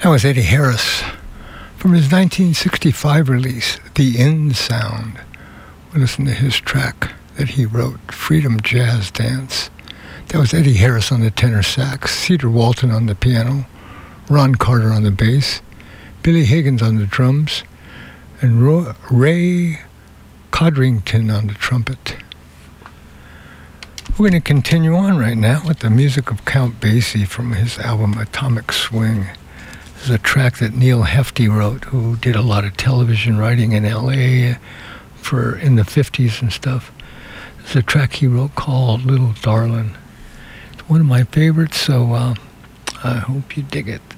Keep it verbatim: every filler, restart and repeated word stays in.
That was Eddie Harris from his nineteen sixty-five release, The End Sound. We'll listen to his track that he wrote, Freedom Jazz Dance. That was Eddie Harris on the tenor sax, Cedar Walton on the piano, Ron Carter on the bass, Billy Higgins on the drums, and Ro- Ray Codrington on the trumpet. We're going to continue on right now with the music of Count Basie from his album Atomic Swing. This is a track that Neil Hefti wrote, who did a lot of television writing in L A for in the fifties and stuff. It's a track he wrote called Little Darlin'. It's one of my favorites, so uh, I hope you dig it.